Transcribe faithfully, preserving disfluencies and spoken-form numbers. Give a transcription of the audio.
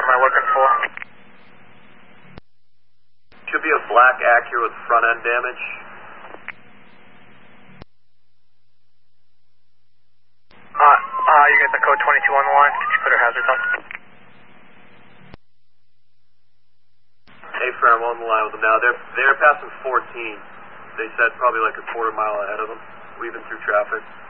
What am I looking for? Should be a black Acura with front end damage. Uh, uh, you got the code twenty-two on the line. Could you put her hazards on? Hey, Fred, I'm on the line with them now. They're they're passing fourteen. They said probably like a quarter mile ahead of them, weaving through traffic.